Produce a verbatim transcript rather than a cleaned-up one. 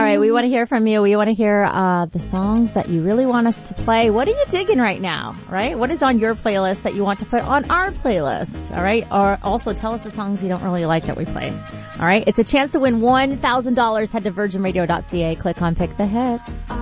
right. We want to hear from you. We want to hear uh the songs that you really want us to play. What are you digging right now, right? What is on your playlist that you want to put on our playlist, all right? Or also tell us the songs you don't really like that we play, all right? It's a chance to win one thousand dollars. Head to virgin radio dot c a. Click on Pick the Hits.